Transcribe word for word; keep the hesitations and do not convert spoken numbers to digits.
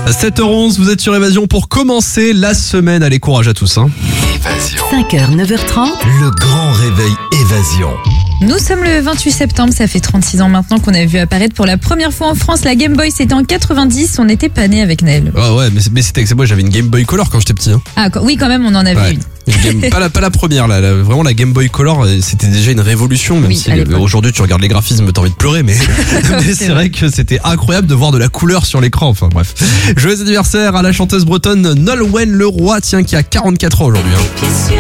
sept heures onze, vous êtes sur Évasion pour commencer la semaine. Allez, courage à tous. Hein. Évasion. cinq heures, neuf heures trente. Le grand réveil Évasion. Nous sommes le vingt-huit septembre, ça fait trente-six ans maintenant qu'on a vu apparaître pour la première fois en France la Game Boy, c'était en quatre-vingt-dix, on n'était pas nés avec Naël. Ah ouais, mais, mais c'était, c'est moi j'avais une Game Boy Color quand j'étais petit. Hein. Ah quoi, oui quand même on en avait Ouais. une. Game- pas, la, pas la première, là, la- vraiment la Game Boy Color, c'était déjà une révolution, même Oui, si à le- l'époque. aujourd'hui tu regardes les graphismes, t'as envie de pleurer, mais, mais c'est vrai que c'était incroyable de voir de la couleur sur l'écran, enfin bref. Joyeux anniversaire à la chanteuse bretonne Nolwenn Leroy, tiens, qui a quarante-quatre ans aujourd'hui. Hein.